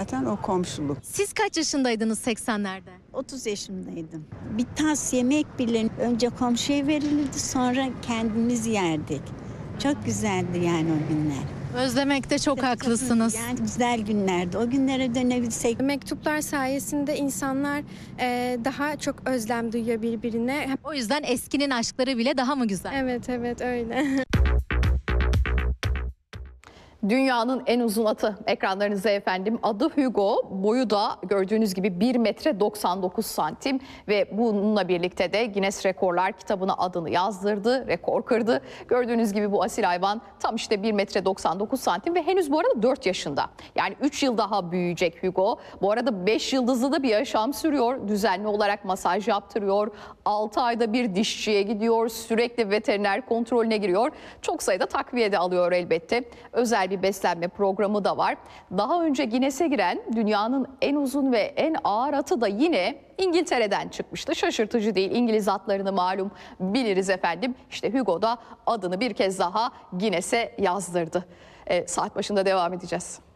zaten o komşuluk. Siz kaç yaşındaydınız 80'lerde? 30 yaşındaydım. Bir tas yemek bile önce komşuya verilirdi, sonra kendimiz yerdik. Çok güzeldi yani o günler. Özlemekte çok haklısınız. Yani güzel günlerdi. O günlere dönebilsek. Mektuplar sayesinde insanlar daha çok özlem duyuyor birbirine. O yüzden eskinin aşkları bile daha mı güzel? Evet öyle. Dünyanın en uzun atı ekranlarınızda efendim. Adı Hugo, boyu da gördüğünüz gibi 1 metre 99 santim ve bununla birlikte de Guinness Rekorlar kitabına adını yazdırdı, rekor kırdı. Gördüğünüz gibi bu asil hayvan tam işte 1 metre 99 santim ve henüz bu arada 4 yaşında. Yani 3 yıl daha büyüyecek Hugo. Bu arada 5 yıldızlı da bir yaşam sürüyor. Düzenli olarak masaj yaptırıyor. 6 ayda bir dişçiye gidiyor. Sürekli veteriner kontrolüne giriyor. Çok sayıda takviye de alıyor elbette. Özel bir beslenme programı da var. Daha önce Guinness'e giren dünyanın en uzun ve en ağır atı da yine İngiltere'den çıkmıştı. Şaşırtıcı değil. İngiliz atlarını malum biliriz efendim. İşte Hugo da adını bir kez daha Guinness'e yazdırdı. Saat başında devam edeceğiz.